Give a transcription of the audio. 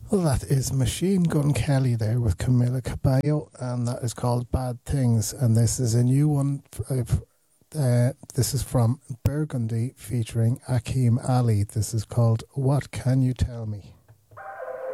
Well, that is Machine Gun Kelly there with Camila Cabello, and that is called Bad Things. And this is a new one. This is from Burgundy featuring Akeem Ali. This is called What Can You Tell Me?